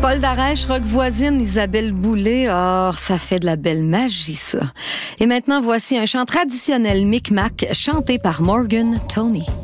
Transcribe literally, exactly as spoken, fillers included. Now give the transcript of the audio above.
Paul Darèche, rock voisine, Isabelle Boulay. Oh, ça fait de la belle magie, ça. Et maintenant, voici un chant traditionnel Micmac chanté par Morgan Tony.